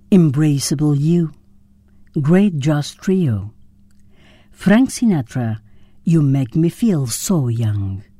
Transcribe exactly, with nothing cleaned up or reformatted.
Embraceable You, Great Josh Trio, Frank Sinatra, You Make Me Feel So Young.